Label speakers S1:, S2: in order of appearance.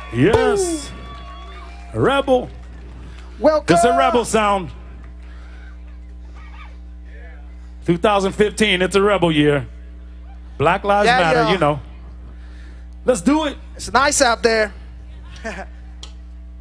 S1: Yes. Rebel.
S2: Welcome.
S1: It's a rebel sound. 2015, it's a rebel year. Black Lives Matter,
S2: yo.
S1: you know. Let's do it.
S2: It's nice out there.